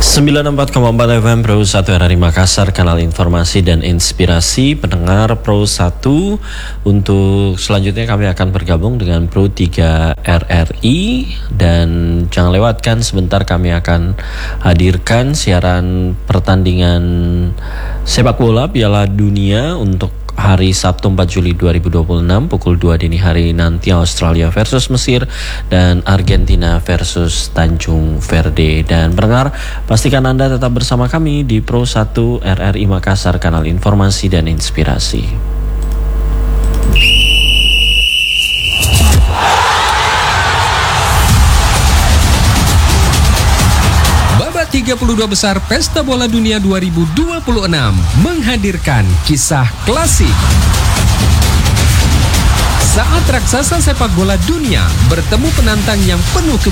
94,4 FM Pro 1 RRI Makassar, kanal informasi dan inspirasi pendengar Pro 1. Untuk selanjutnya kami akan bergabung dengan Pro 3 RRI. Dan jangan lewatkan, sebentar kami akan hadirkan siaran pertandingan sepak bola Piala Dunia untuk hari Sabtu 4 Juli 2026 pukul 2 dini hari nanti. Australia versus Mesir dan Argentina versus Tanjung Verde. Dan pendengar, pastikan Anda tetap bersama kami di Pro 1 RRI Makassar, kanal informasi dan inspirasi. Babak 32 besar Pesta Bola Dunia 2026 menghadirkan kisah klasik. Saat raksasa sepak bola dunia bertemu penantang yang penuh